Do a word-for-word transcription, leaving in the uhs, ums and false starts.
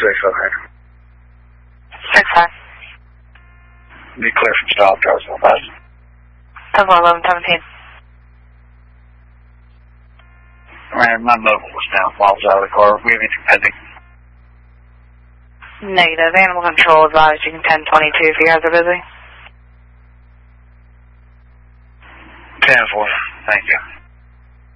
six, okay. six five. Be clear from stop, drive so fast. ten four eleven seventeen. Man, my mobile was down while I was out of the car. We have anything pending? Negative. Animal control advised you can ten twenty-two if you guys are busy. ten four. Thank you.